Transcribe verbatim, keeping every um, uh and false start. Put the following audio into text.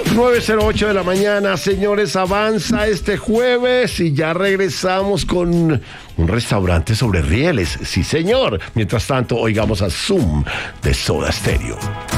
nueve cero ocho de la mañana, señores, avanza este jueves y ya regresamos con un restaurante sobre rieles. Sí, señor. Mientras tanto, oigamos a Zoom de Soda Stereo.